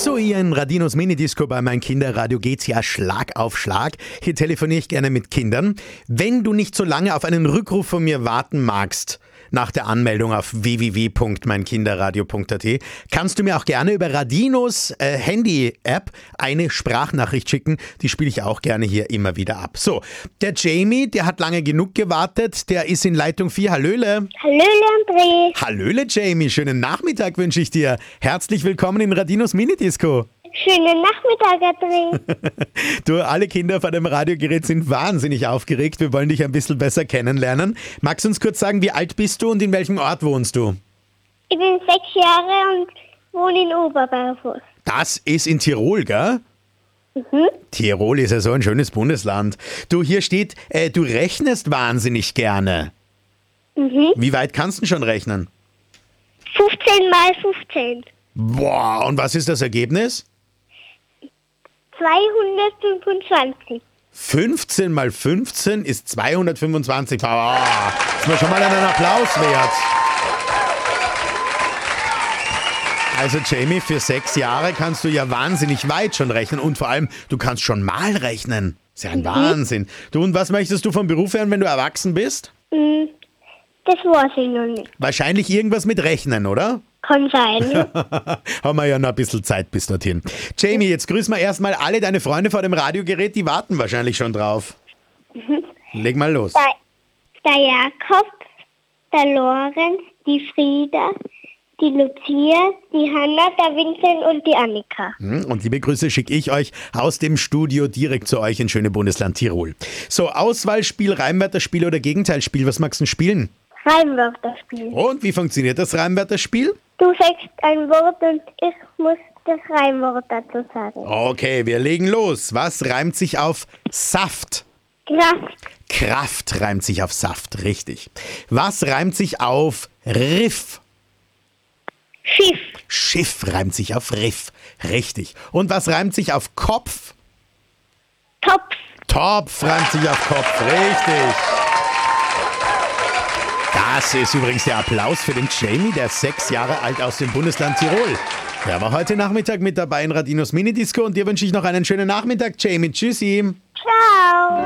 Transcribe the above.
So, hier in Radinos Minidisco bei Mein Kinderradio geht's ja Schlag auf Schlag. Hier telefoniere ich gerne mit Kindern. Wenn du nicht so lange auf einen Rückruf von mir warten magst, nach der Anmeldung auf www.meinkinderradio.at, kannst du mir auch gerne über Radinos Handy-App eine Sprachnachricht schicken. Die spiele ich auch gerne hier immer wieder ab. So, der Jamie, der hat lange genug gewartet. Der ist in Leitung 4. Hallöle. Hallöle, André. Hallöle, Jamie. Schönen Nachmittag wünsche ich dir. Herzlich willkommen in Radinos Minidisco. Schönen Nachmittag, André. Du, alle Kinder vor dem Radiogerät sind wahnsinnig aufgeregt. Wir wollen dich ein bisschen besser kennenlernen. Magst du uns kurz sagen, wie alt bist du und in welchem Ort wohnst du? Ich bin 6 Jahre und wohne in Oberbarfuß. Das ist in Tirol, gell? Tirol ist ja so ein schönes Bundesland. Du, hier steht, du rechnest wahnsinnig gerne. Wie weit kannst du denn schon rechnen? 15 mal 15. Boah, und was ist das Ergebnis? 225. 15 mal 15 ist 225. Boah, ist mir schon mal einen Applaus wert. Also Jamie, für 6 Jahre kannst du ja wahnsinnig weit schon rechnen und vor allem, du kannst schon mal rechnen. Ist ja ein Wahnsinn. Du, und was möchtest du vom Beruf werden, wenn du erwachsen bist? Das weiß ich noch nicht. Wahrscheinlich irgendwas mit Rechnen, oder? Kann sein. Haben wir ja noch ein bisschen Zeit bis dorthin. Jamie, jetzt grüßen wir erstmal alle deine Freunde vor dem Radiogerät, die warten wahrscheinlich schon drauf. Leg mal los. Der Jakob, der Lorenz, die Frieda, die Lucia, die Hanna, der Vincent und die Annika. Und liebe Grüße schicke ich euch aus dem Studio direkt zu euch in schöne Bundesland Tirol. So, Auswahlspiel, Reimwörterspiel oder Gegenteilspiel, was magst du denn spielen? Reimwörterspiel. Und wie funktioniert das Reimwörterspiel? Du sagst ein Wort und ich muss das Reimwort dazu sagen. Okay, wir legen los. Was reimt sich auf Saft? Kraft, Kraft reimt sich auf Saft, richtig. Was reimt sich auf Riff? Schiff, Schiff reimt sich auf Riff, richtig. Und was reimt sich auf Kopf? Topf, Topf reimt sich auf Kopf, richtig. Das ist übrigens der Applaus für den Jamie, der 6 Jahre alt aus dem Bundesland Tirol. Der war heute Nachmittag mit dabei in Radinos Minidisco und dir wünsche ich noch einen schönen Nachmittag, Jamie. Tschüssi. ciao.